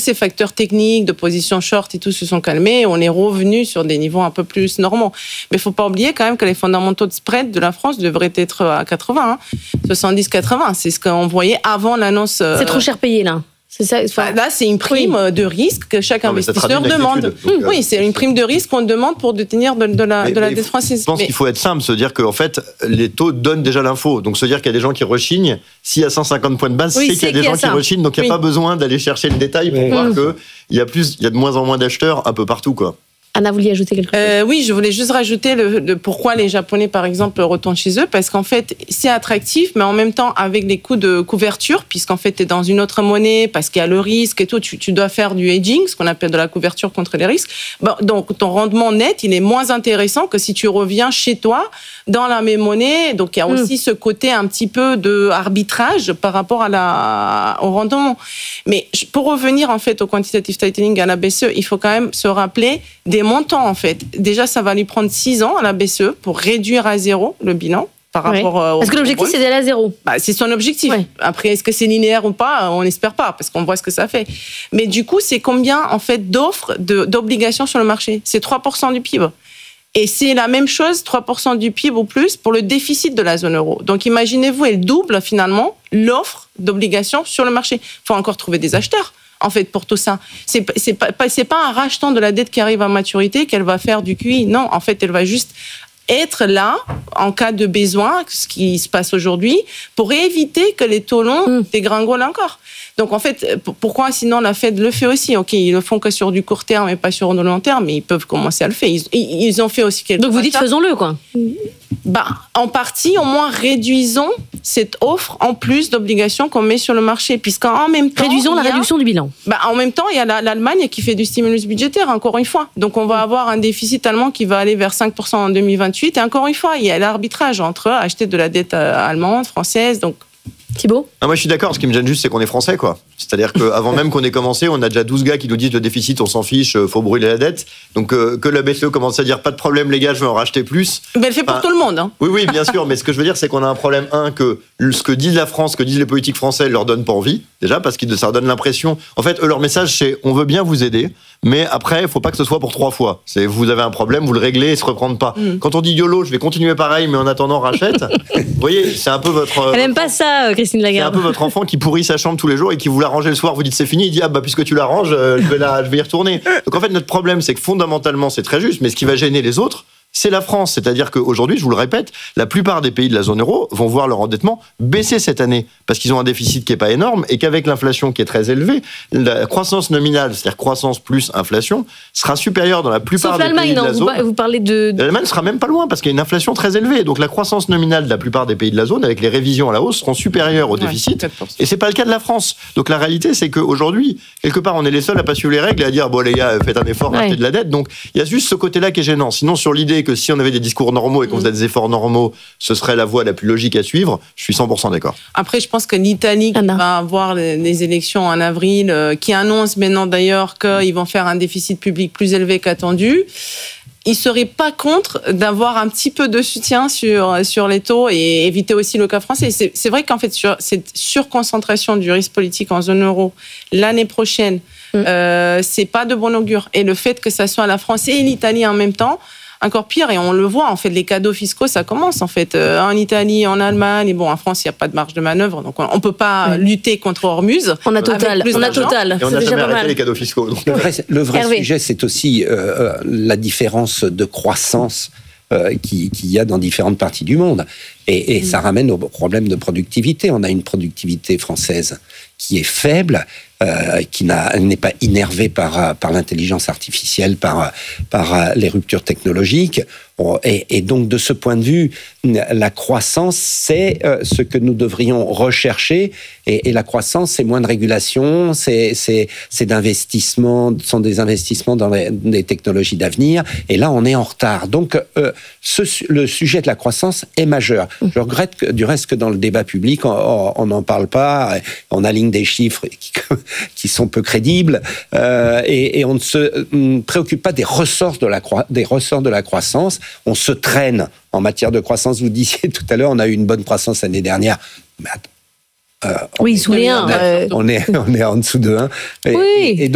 ces facteurs techniques de position short et tout se sont calmés, on est revenu sur des niveaux un peu plus normaux. Mais il ne faut pas oublier quand même que les fondamentaux de spread de la France devraient être à 80, 70-80. C'est ce qu'on voyait avant l'annonce. C'est trop cher payé, là. C'est ça, là, c'est une prime de risque que chaque investisseur demande. Oui, c'est une prime de risque qu'on demande pour détenir de la dette française. Je pense qu'il faut être simple, se dire qu'en fait, les taux donnent déjà l'info. Donc, se dire qu'il y a des gens qui rechignent, s'il y a 150 points de base, c'est qu'il y a des gens qui rechignent. Donc, il n'y a pas besoin d'aller chercher le détail pour voir qu'il y a de moins en moins d'acheteurs un peu partout, quoi. Anna, vous vouliez ajouter quelque chose ? Oui, je voulais juste rajouter pourquoi les Japonais, par exemple, retournent chez eux. Parce qu'en fait, c'est attractif, mais en même temps, avec les coûts de couverture, puisqu'en fait, tu es dans une autre monnaie, parce qu'il y a le risque et tout, tu dois faire du hedging, ce qu'on appelle de la couverture contre les risques. Bon, donc, ton rendement net, il est moins intéressant que si tu reviens chez toi dans la même monnaie. Donc, il y a aussi ce côté un petit peu d'arbitrage par rapport au rendement. Mais pour revenir, en fait, au quantitative tightening à la BCE, il faut quand même se rappeler des montants, en fait. Déjà, ça va lui prendre 6 ans à la BCE pour réduire à zéro le bilan par rapport au... Parce que l'objectif, c'est d'aller à zéro. C'est son objectif. Ouais. Après, est-ce que c'est linéaire ou pas ? On n'espère pas, parce qu'on voit ce que ça fait. Mais du coup, c'est combien, en fait, d'offres d'obligations sur le marché ? C'est 3% du PIB. Et c'est la même chose, 3% du PIB ou plus, pour le déficit de la zone euro. Donc, imaginez-vous, elle double, finalement, l'offre d'obligations sur le marché. Il faut encore trouver des acheteurs. En fait, pour tout ça, c'est pas un rachetant de la dette qui arrive à maturité qu'elle va faire du QI. Non, en fait, elle va juste être là en cas de besoin, ce qui se passe aujourd'hui, pour éviter que les taux longs dégringolent encore. Donc, en fait, pourquoi sinon la Fed le fait aussi ? Ok, ils le font que sur du court terme et pas sur le long terme, mais ils peuvent commencer à le faire. Ils ont fait aussi quelque chose. Donc, vous dites faisons-le, quoi. En partie, au moins, réduisons cette offre en plus d'obligations qu'on met sur le marché, puisqu'en même temps... Réduisons la réduction du bilan. En même temps, il y a l'Allemagne qui fait du stimulus budgétaire, encore une fois. Donc, on va avoir un déficit allemand qui va aller vers 5% en 2028. Et encore une fois, il y a l'arbitrage entre acheter de la dette allemande, française, donc... Thibaut ? Moi, je suis d'accord. Ce qui me gêne juste, c'est qu'on est français, quoi. C'est-à-dire qu'avant même qu'on ait commencé, on a déjà 12 gars qui nous disent le déficit, on s'en fiche, faut brûler la dette. Donc, que la BCE commence à dire pas de problème, les gars, je vais en racheter plus. Mais elle fait pour tout le monde. Hein. Oui, bien sûr. Mais ce que je veux dire, c'est qu'on a un problème, que ce que dit la France, ce que disent les politiques français, leur donne pas envie. Déjà, parce que ça leur donne l'impression. En fait, eux, leur message, c'est on veut bien vous aider, mais après, il faut pas que ce soit pour 3 fois. C'est vous avez un problème, vous le réglez et se reprendre pas. Quand on dit YOLO, je vais continuer pareil, mais en attendant, rachète. Vous voyez, c'est un peu votre. Elle aime pas ça, Christine Lagarde. C'est un peu votre enfant qui pourrit sa chambre tous les jours et qui vous la rangez le soir, vous dites c'est fini, il dit puisque tu l'arranges, je vais y retourner. Donc en fait, notre problème, c'est que fondamentalement, c'est très juste, mais ce qui va gêner les autres, c'est la France. C'est-à-dire qu'aujourd'hui, je vous le répète, la plupart des pays de la zone euro vont voir leur endettement baisser cette année parce qu'ils ont un déficit qui n'est pas énorme et qu'avec l'inflation qui est très élevée, la croissance nominale, c'est-à-dire croissance plus inflation, sera supérieure dans la plupart des pays de la zone. Vous parlez de... L'Allemagne ne sera même pas loin parce qu'il y a une inflation très élevée. Donc la croissance nominale de la plupart des pays de la zone, avec les révisions à la hausse, seront supérieures au déficit. Et c'est pas le cas de la France. Donc la réalité, c'est qu'aujourd'hui, quelque part, on est les seuls à pas suivre les règles et à dire bon les gars, faites un effort, achetez de la dette. Donc il y a juste ce côté-là qui est gênant. Sinon, sur l'idée que si on avait des discours normaux et qu'on faisait des efforts normaux, ce serait la voie la plus logique à suivre, je suis 100% d'accord. Après, je pense que l'Italie qui va avoir les élections en avril, qui annonce maintenant d'ailleurs qu'ils vont faire un déficit public plus élevé qu'attendu, ils ne seraient pas contre d'avoir un petit peu de soutien sur les taux et éviter aussi le cas français. C'est vrai qu'en fait, sur cette surconcentration du risque politique en zone euro l'année prochaine, c'est pas de bon augure. Et le fait que ça soit la France et l'Italie en même temps, encore pire, et on le voit, en fait, les cadeaux fiscaux, ça commence, en fait, en Italie, en Allemagne, et bon, en France, il n'y a pas de marge de manœuvre, donc on ne peut pas lutter contre Hormuz. On a Total. Et on n'a jamais arrêté les cadeaux fiscaux. Donc. Le vrai sujet, c'est aussi la différence de croissance qu'il y a dans différentes parties du monde. Et ça ramène au problème de productivité. On a une productivité française qui est faible, qui n'est pas innervée par l'intelligence artificielle, par les ruptures technologiques. Et donc, de ce point de vue, la croissance, c'est ce que nous devrions rechercher. Et la croissance, c'est moins de régulation, c'est d'investissement, sont des investissements dans les technologies d'avenir. Et là, on est en retard. Donc, le sujet de la croissance est majeur. Je regrette du reste que dans le débat public, on n'en parle pas. On aligne des chiffres qui sont peu crédibles et on ne se préoccupe pas des ressorts de la croissance. On se traîne en matière de croissance. Vous disiez tout à l'heure, on a eu une bonne croissance l'année dernière. Mais oui, sous les 1. On est en dessous de 1. Oui. Et donc,